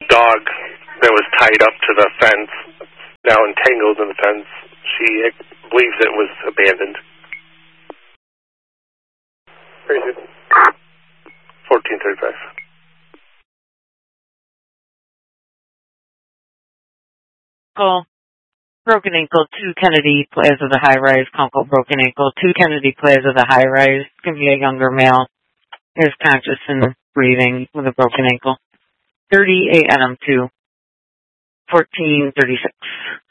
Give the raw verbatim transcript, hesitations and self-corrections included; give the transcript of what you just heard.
dog that was tied up to the fence, now entangled in the fence. She believes it was abandoned. fourteen thirty-five. Call. Broken ankle, two Kennedy Plaza, the high rise. Conco, broken ankle, two Kennedy Plaza, the high rise. Can be a younger male. Is conscious and breathing with a broken ankle. thirty-eight Adam two. fourteen thirty-six.